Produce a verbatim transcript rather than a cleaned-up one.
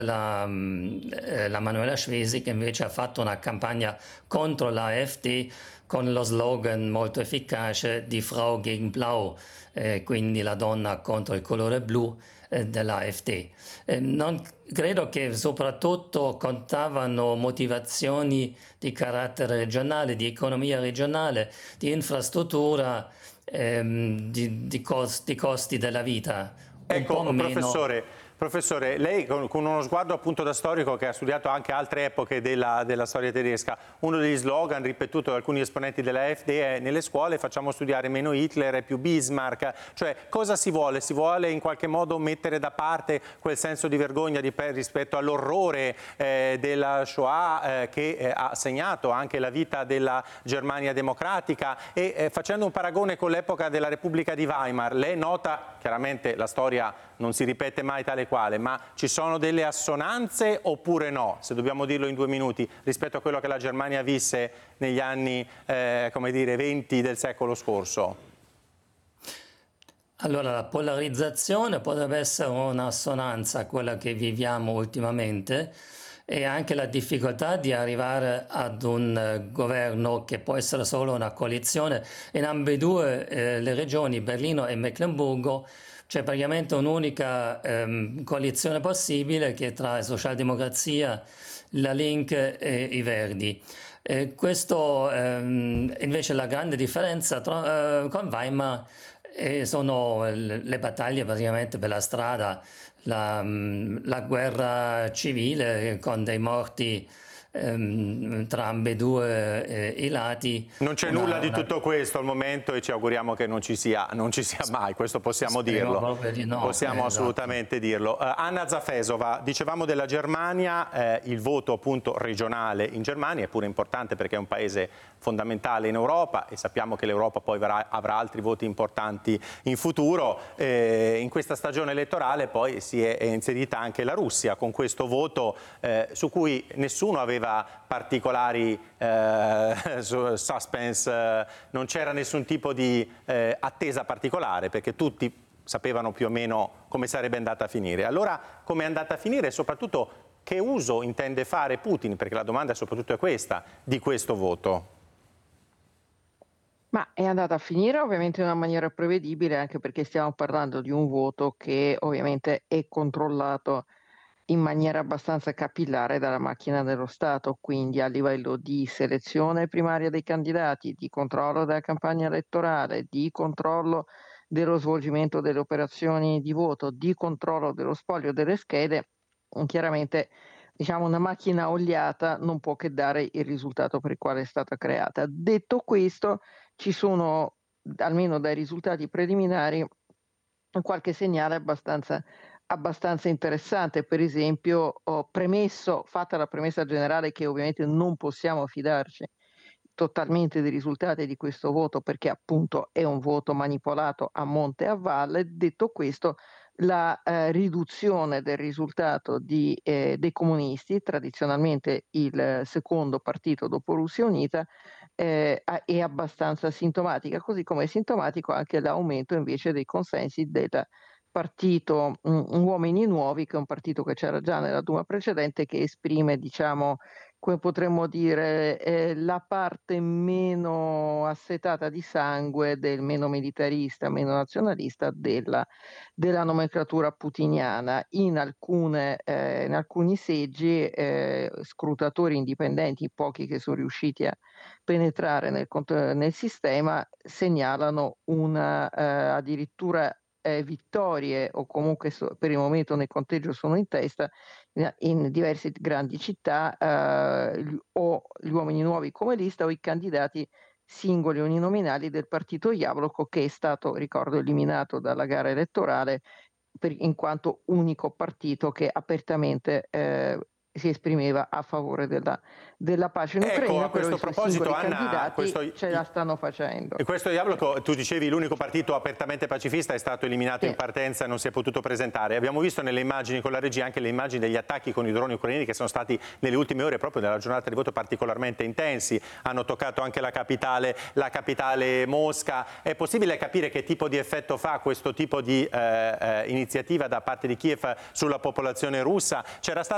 la, eh, la Manuela Schwesig invece ha fatto una campagna contro l'AfD con lo slogan molto efficace di Frau gegen Blau, eh, quindi la donna contro il colore blu eh, dell'AfD. Eh, non credo che soprattutto contavano motivazioni di carattere regionale, di economia regionale, di infrastruttura, ehm, di, di, cost, di costi della vita. Un po' Ecco, meno. professore, professore, lei con, con uno sguardo appunto da storico che ha studiato anche altre epoche della, della storia tedesca, uno degli slogan ripetuto da alcuni esponenti dell'AfD è: nelle scuole facciamo studiare meno Hitler e più Bismarck. Cioè, cosa si vuole? Si vuole in qualche modo mettere da parte quel senso di vergogna di, rispetto all'orrore eh, della Shoah eh, che eh, ha segnato anche la vita della Germania democratica, e eh, facendo un paragone con l'epoca della Repubblica di Weimar, lei nota, chiaramente la storia non si ripete mai tale quale, ma ci sono delle assonanze oppure no, se dobbiamo dirlo in due minuti, rispetto a quello che la Germania visse negli anni eh, come dire, venti del secolo scorso? Allora, la polarizzazione potrebbe essere un'assonanza a quella che viviamo ultimamente, e anche la difficoltà di arrivare ad un eh, governo che può essere solo una coalizione. In ambedue eh, le regioni, Berlino e Meclemburgo, c'è praticamente un'unica ehm, coalizione possibile, che è tra la Socialdemocrazia, la Link e i Verdi. Eh, questo ehm, invece la grande differenza tra, eh, con Weimar eh, sono le, le battaglie praticamente per la strada, la, la guerra civile con dei morti ehm, tra ambedue eh, i lati. Non c'è Una, nulla di una... tutto questo al momento e ci auguriamo che non ci sia, non ci sia mai, questo possiamo Speriamo dirlo, proprio di no, possiamo eh, assolutamente esatto. dirlo. Uh, Anna Zafesova, dicevamo della Germania, eh, il voto appunto regionale in Germania è pure importante perché è un paese fondamentale in Europa e sappiamo che l'Europa poi avrà, avrà altri voti importanti in futuro. Eh, in questa stagione elettorale poi si è, è inserita anche la Russia con questo voto eh, su cui nessuno aveva particolari eh, suspense, eh, non c'era nessun tipo di eh, attesa particolare perché tutti sapevano più o meno come sarebbe andata a finire. Allora, come è andata a finire e soprattutto che uso intende fare Putin, perché la domanda soprattutto è questa, di questo voto? Ma è andata a finire ovviamente in una maniera prevedibile, anche perché stiamo parlando di un voto che ovviamente è controllato in maniera abbastanza capillare dalla macchina dello Stato, quindi a livello di selezione primaria dei candidati, di controllo della campagna elettorale, di controllo dello svolgimento delle operazioni di voto, di controllo dello spoglio delle schede. Chiaramente, diciamo, una macchina oliata non può che dare il risultato per il quale è stata creata. Detto questo, ci sono, almeno dai risultati preliminari, qualche segnale abbastanza, abbastanza interessante. Per esempio, ho premesso, fatta la premessa generale che ovviamente non possiamo fidarci totalmente dei risultati di questo voto, perché appunto è un voto manipolato a monte e a valle. Detto questo, la eh, riduzione del risultato di, eh, dei comunisti, tradizionalmente il secondo partito dopo Russia Unita, eh, è abbastanza sintomatica, così come è sintomatico anche l'aumento invece dei consensi del partito mh, Uomini Nuovi, che è un partito che c'era già nella Duma precedente, che esprime, diciamo, come potremmo dire, eh, la parte meno assetata di sangue, del meno militarista, meno nazionalista della, della nomenclatura putiniana. In, alcune, eh, in alcuni seggi eh, scrutatori indipendenti, pochi che sono riusciti a penetrare nel, nel sistema, segnalano una eh, addirittura eh, vittorie, o comunque so, per il momento nel conteggio sono in testa in, in diverse grandi città, eh, o gli Uomini Nuovi come lista o i candidati singoli uninominali del partito Jabloko, che è stato, ricordo, eliminato dalla gara elettorale per, in quanto unico partito che apertamente eh, si esprimeva a favore della, della pace in Ecco, Ucraina, a però questo i suoi proposito, singoli Anna, candidati questo, ce la stanno facendo. questo Jabloko, tu dicevi, l'unico partito apertamente pacifista è stato eliminato Sì. in partenza e non si è potuto presentare. Abbiamo visto nelle immagini con la regia anche le immagini degli attacchi con i droni ucraini che sono stati nelle ultime ore, proprio nella giornata di voto, particolarmente intensi. Hanno toccato anche la capitale, la capitale Mosca. È possibile capire che tipo di effetto fa questo tipo di eh, eh, iniziativa da parte di Kiev sulla popolazione russa? C'era stata